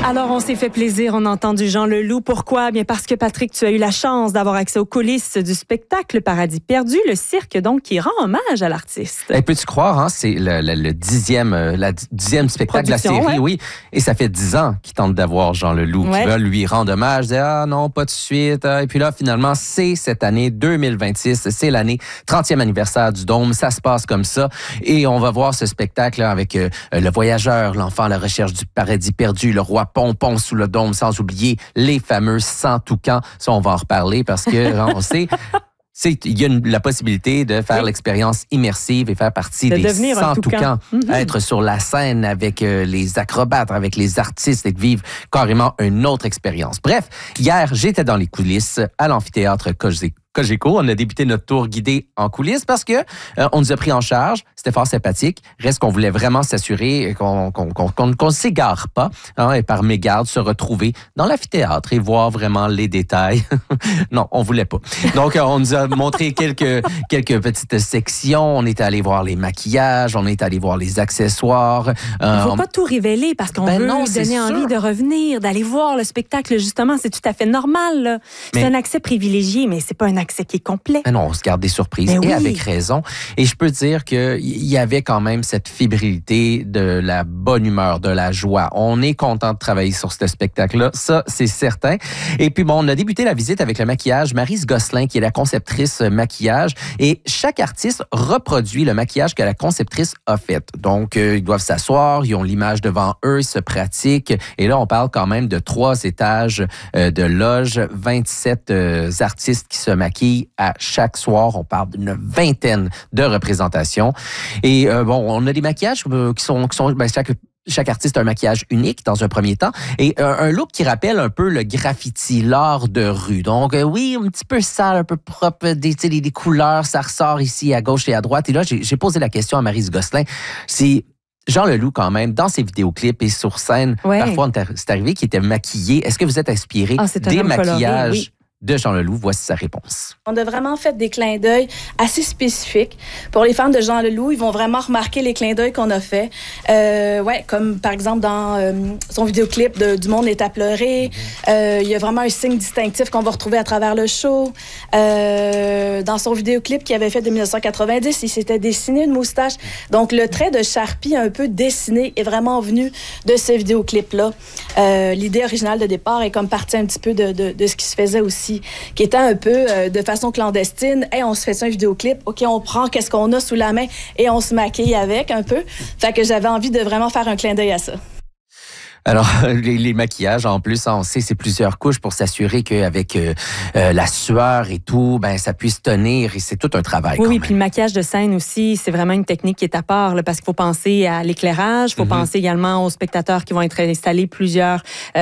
Alors, on s'est fait plaisir, on a entendu Jean Leloup. Pourquoi? Bien parce que, Patrick, tu as eu la chance d'avoir accès aux coulisses du spectacle Paradis perdu, le cirque donc qui rend hommage à l'artiste. Et peux-tu croire, hein, c'est le dixième spectacle de la série, ouais. Oui. Et ça fait 10 ans qu'ils tentent d'avoir Jean Leloup, qui veulent lui rendre hommage. Ils disent, ah non, pas de suite. Et puis là, finalement, c'est cette année 2026, c'est l'année 30e anniversaire du Dôme. Ça se passe comme ça. Et on va voir ce spectacle avec le voyageur, l'enfant à la recherche du paradis perdu, le roi Pompon sous le dôme, sans oublier les fameux 100 toucans. Ça, on va en reparler parce que on sait... Il y a la possibilité de faire l'expérience immersive et faire partie des 100 toucans, être sur la scène avec les acrobates, avec les artistes et de vivre carrément une autre expérience. Bref, hier, j'étais dans les coulisses à l'amphithéâtre Cogeco. On a débuté notre tour guidé en coulisses parce que on nous a pris en charge. C'était fort sympathique. Reste qu'on voulait vraiment s'assurer qu'on ne s'égare pas, hein, et par mégarde se retrouver dans l'amphithéâtre et voir vraiment les détails. Non, on voulait pas. Donc, on nous a montré quelques petites sections. On est allé voir les maquillages, on est allé voir les accessoires. Il ne faut pas tout révéler parce qu'on veut donner envie de revenir, d'aller voir le spectacle. Justement, c'est tout à fait normal, là. C'est un accès privilégié, mais c'est pas un accès qui est complet. Mais non, on se garde des surprises, et avec raison. Et je peux dire qu'il y avait quand même cette fébrilité de la bonne humeur, de la joie. On est content de travailler sur ce spectacle-là, ça, c'est certain. Et puis, bon, on a débuté la visite avec le maquillage. Maryse Gosselin, qui est la conceptrice maquillage. Et chaque artiste reproduit le maquillage que la conceptrice a fait. Donc, ils doivent s'asseoir, ils ont l'image devant eux, ils se pratiquent. Et là, on parle quand même de 3 étages de loge, 27 artistes qui se maquillent à chaque soir. On parle d'une 20aine de représentations. Et bon, on a des maquillages qui sont chaque artiste a un maquillage unique dans un premier temps et un look qui rappelle un peu le graffiti, l'art de rue. Donc oui, un petit peu sale, un peu propre, des couleurs, ça ressort ici à gauche et à droite. Et là, j'ai posé la question à Maryse Gosselin. C'est Jean Leloup, quand même, dans ses vidéoclips et sur scène, parfois, c'est arrivé qu'il était maquillé. Est-ce que vous êtes inspiré des maquillages de Jean Leloup? Voici sa réponse. On a vraiment fait des clins d'œil assez spécifiques. Pour les fans de Jean Leloup, ils vont vraiment remarquer les clins d'œil qu'on a fait. Comme par exemple dans son vidéoclip de Du monde est à pleurer. Il y a vraiment un signe distinctif qu'on va retrouver à travers le show. Dans son vidéoclip qu'il avait fait de 1990, il s'était dessiné une moustache. Donc le trait de Sharpie un peu dessiné est vraiment venu de ce vidéoclip-là. L'idée originale de départ est comme partie un petit peu de ce qui se faisait aussi, qui était un peu de façon clandestine. Hey, on se fait ça un vidéoclip, OK, on prend qu'est-ce qu'on a sous la main et on se maquille avec un peu. Fait que j'avais envie de vraiment faire un clin d'œil à ça. Alors, les maquillages, en plus, on sait, c'est plusieurs couches pour s'assurer qu'avec la sueur et tout, ben ça puisse tenir et c'est tout un travail. Oui, puis le maquillage de scène aussi, c'est vraiment une technique qui est à part, là, parce qu'il faut penser à l'éclairage, il faut penser également aux spectateurs qui vont être installés plusieurs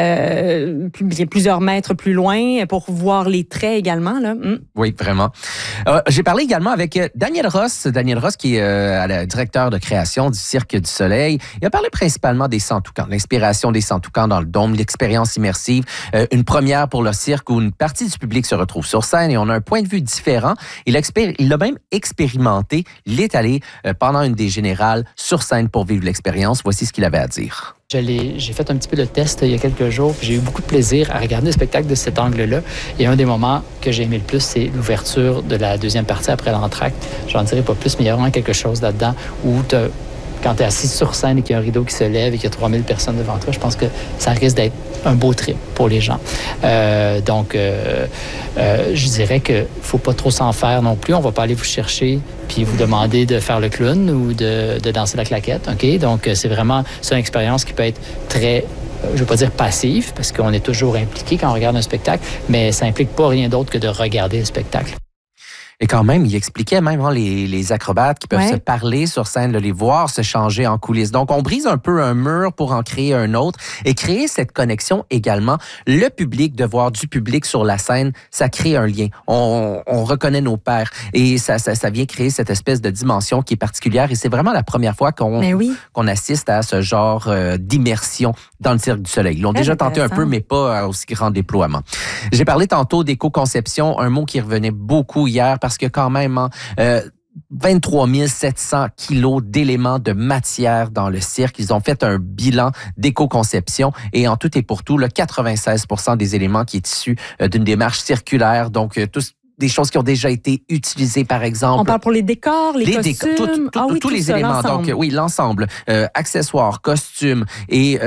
mètres plus loin pour voir les traits également. Là. Oui, vraiment. J'ai parlé également avec Daniel Ross. Daniel Ross, qui est le directeur de création du Cirque du Soleil. Il a parlé principalement des 100 toucans, l'inspiration des 100 toucans dans le dôme, l'expérience immersive, une première pour le cirque où une partie du public se retrouve sur scène et on a un point de vue différent. Il l'a même expérimenté. Il est allé pendant une des générales sur scène pour vivre l'expérience. Voici ce qu'il avait à dire. J'ai fait un petit peu de test il y a quelques jours, puis j'ai eu beaucoup de plaisir à regarder le spectacle de cet angle-là. Et un des moments que j'ai aimé le plus, c'est l'ouverture de la deuxième partie après l'entracte. J'en dirai pas plus, mais il y a vraiment quelque chose là-dedans où quand tu es assis sur scène et qu'il y a un rideau qui se lève et qu'il y a 3000 personnes devant toi, je pense que ça risque d'être un beau trip pour les gens. Donc, je dirais qu'il ne faut pas trop s'en faire non plus. On ne va pas aller vous chercher puis vous demander de faire le clown ou de danser la claquette. OK? Donc, c'est une expérience qui peut être très, je ne veux pas dire passive, parce qu'on est toujours impliqué quand on regarde un spectacle, mais ça n'implique pas rien d'autre que de regarder le spectacle. Et quand même, il expliquait même les acrobates qui peuvent se parler sur scène, les voir se changer en coulisses. Donc, on brise un peu un mur pour en créer un autre et créer cette connexion également. Le public, de voir du public sur la scène, ça crée un lien. On reconnaît nos pairs et ça vient créer cette espèce de dimension qui est particulière. Et c'est vraiment la première fois qu'on assiste à ce genre d'immersion dans le Cirque du Soleil. Ils l'ont déjà tenté un peu, mais pas à aussi grand déploiement. J'ai parlé tantôt d'éco-conception, un mot qui revenait beaucoup hier parce que quand même, 23 700 kilos d'éléments de matière dans le cirque. Ils ont fait un bilan d'éco-conception et en tout et pour tout, 96% des éléments qui est issu d'une démarche circulaire. Donc, tous des choses qui ont déjà été utilisées, par exemple. On parle pour les décors, les costumes. Tous les éléments. Donc, oui, l'ensemble. Accessoires, costumes et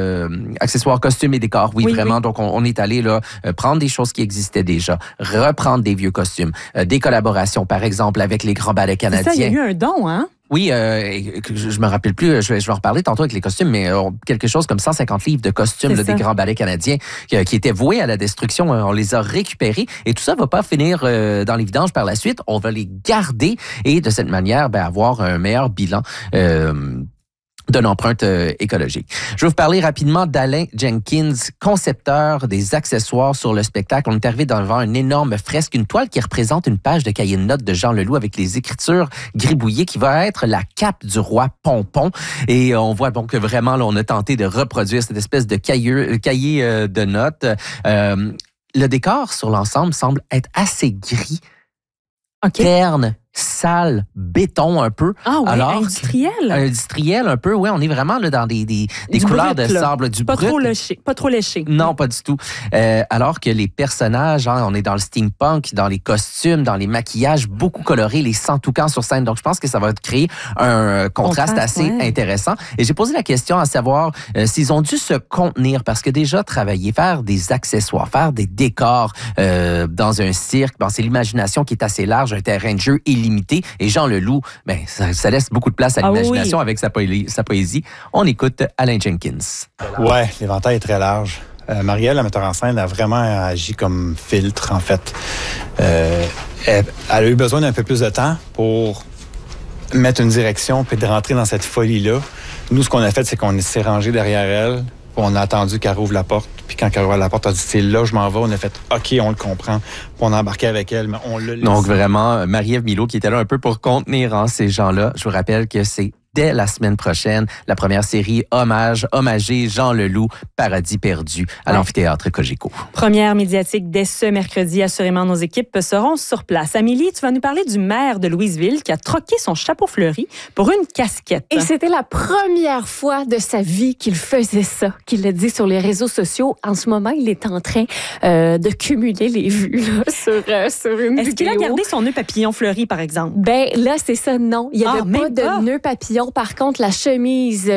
décors. Oui, vraiment. Oui. Donc, on est allé là prendre des choses qui existaient déjà, reprendre des vieux costumes, des collaborations, par exemple, avec les grands ballets canadiens. C'est ça, il y a eu un don, hein? Oui, je me rappelle plus, je vais en reparler tantôt avec les costumes, mais quelque chose comme 150 livres de costumes des grands ballets canadiens qui étaient voués à la destruction. On les a récupérés et tout ça va pas finir dans les vidanges par la suite. On va les garder et de cette manière, avoir un meilleur bilan d'une empreinte écologique. Je vais vous parler rapidement d'Alain Jenkins, concepteur des accessoires sur le spectacle. On est arrivé devant une énorme fresque, une toile qui représente une page de cahier de notes de Jean Leloup avec les écritures gribouillées qui va être la cape du roi Pompon. Et on voit donc que vraiment, là, on a tenté de reproduire cette espèce de cahier de notes. Le décor sur l'ensemble semble être assez gris, terne, sale, béton un peu. Ah oui, industriel. Industriel un peu, oui. On est vraiment là, dans des couleurs brut, de sable, du pas brut. Pas trop léché. Non, pas du tout. Alors que les personnages, on est dans le steampunk, dans les costumes, dans les maquillages, beaucoup colorés, les sans-toucans sur scène. Donc, je pense que ça va créer un contraste assez intéressant. Et j'ai posé la question à savoir s'ils ont dû se contenir parce que déjà, travailler, faire des accessoires, faire des décors dans un cirque, c'est l'imagination qui est assez large, un terrain de jeu limité. Et Jean Leloup, ça laisse beaucoup de place à l'imagination avec sa poésie. On écoute Alain Jenkins. Ouais, l'éventail est très large. Marielle, la metteur en scène, a vraiment agi comme filtre, en fait. Elle a eu besoin d'un peu plus de temps pour mettre une direction puis de rentrer dans cette folie-là. Nous, ce qu'on a fait, c'est qu'on s'est rangé derrière elle. On a attendu qu'elle rouvre la porte. Puis quand elle rouvre la porte, elle a dit, c'est là, je m'en vais. On a fait, OK, on le comprend. Puis on a embarqué avec elle, mais on l'a laissé. Donc vraiment, Marie-Ève Milot qui était là un peu pour contenir ces gens-là. Je vous rappelle que c'est dès la semaine prochaine, la première série hommagée Jean Leloup, Paradis perdu à l'amphithéâtre Cogeco. Première médiatique dès ce mercredi. Assurément, nos équipes seront sur place. Amélie, tu vas nous parler du maire de Louisville qui a troqué son chapeau fleuri pour une casquette. Et c'était la première fois de sa vie qu'il faisait ça, qu'il l'a dit sur les réseaux sociaux. En ce moment, il est en train de cumuler les vues là, sur une vidéo. Est-ce qu'il a gardé son nœud papillon fleuri, par exemple? Là, c'est ça, non. Il n'y avait pas de nœud papillon. Par contre, la chemise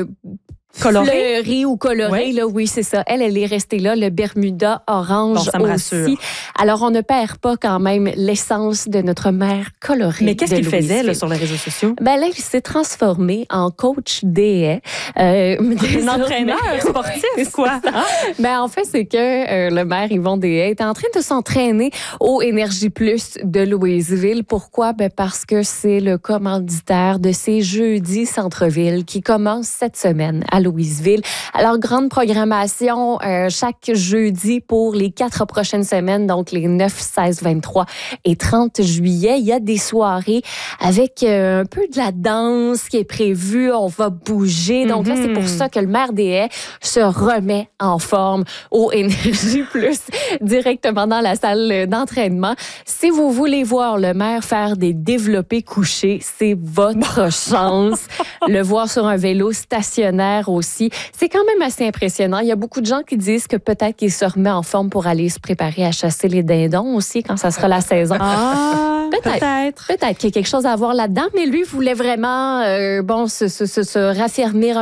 fleurie ou colorée, là, oui, c'est ça. Elle est restée là, le Bermuda orange ça me rassure. Alors, on ne perd pas quand même l'essence de notre mère colorée. Mais qu'est-ce qu'il faisait là, sur les réseaux sociaux? Là, il s'est transformé en coach des haies. Un entraîneur sportif, quoi? En fait, c'est que le maire Yvon Deshaies est en train de s'entraîner au Énergie Plus de Louisville. Pourquoi? Parce que c'est le commanditaire de ces jeudis centre-ville qui commencent cette semaine à Louisville. Alors, grande programmation chaque jeudi pour les 4 prochaines semaines, donc les 9, 16, 23 et 30 juillet. Il y a des soirées avec un peu de la danse qui est prévue. On va bouger. Donc là, c'est pour ça que le maire Deshaies se remet en forme au Énergie Plus directement dans la salle d'entraînement. Si vous voulez voir le maire faire des développés couchés, c'est votre chance. Le voir sur un vélo stationnaire aussi. C'est quand même assez impressionnant. Il y a beaucoup de gens qui disent que peut-être qu'il se remet en forme pour aller se préparer à chasser les dindons aussi quand ça sera la saison. Peut-être qu'il y a quelque chose à voir là-dedans, mais lui voulait vraiment se raffermir